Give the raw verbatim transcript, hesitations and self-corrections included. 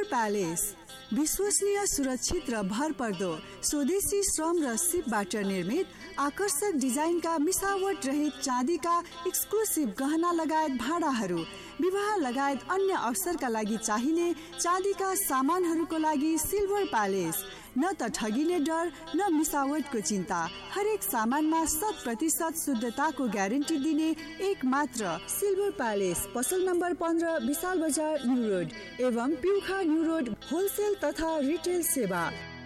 Palace विश्वसनीय, सुरक्षित र भरपर्दो स्वदेशी श्रम र सिपबाट निर्मित आकर्षक डिजाइनका मिसावट रहित चाँदीका एक्सक्लुसिभ गहना लगायत भाडाहरू, विवाह लगायत अन्य अवसरका लागि चाहिने चाँदीका सामानहरूको लागि सिल्भर प्यालेस। न त ठगिने डर न मिसावटको चिन्ता, हरेक सामानमा शत प्रतिशत शुद्धताको ग्यारेन्टी दिने एक मात्र सिल्भर प्यालेस। पसल नम्बर पन्ध्र, विशाल बजार न्यू रोड एवं पिउखा न्यू रोड, होलसेल तथा रिटेल सेवा।